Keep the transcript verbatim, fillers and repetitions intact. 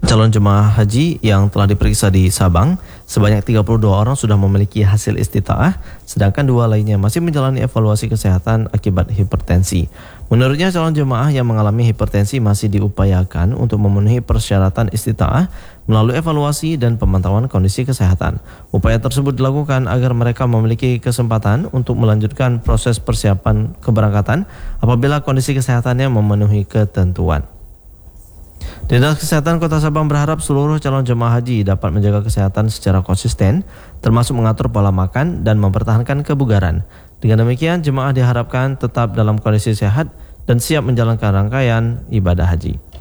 Calon jemaah haji yang telah diperiksa di Sabang, sebanyak tiga puluh dua orang sudah memiliki hasil istita'ah, sedangkan dua lainnya masih menjalani evaluasi kesehatan akibat hipertensi. Menurutnya, calon jemaah yang mengalami hipertensi masih diupayakan untuk memenuhi persyaratan istita'ah melalui evaluasi dan pemantauan kondisi kesehatan. Upaya tersebut dilakukan agar mereka memiliki kesempatan untuk melanjutkan proses persiapan keberangkatan apabila kondisi kesehatannya memenuhi ketentuan. Dinas Kesehatan Kota Sabang berharap seluruh calon jemaah haji dapat menjaga kesehatan secara konsisten, termasuk mengatur pola makan dan mempertahankan kebugaran. Dengan demikian, jemaah diharapkan tetap dalam kondisi sehat dan siap menjalankan rangkaian ibadah haji.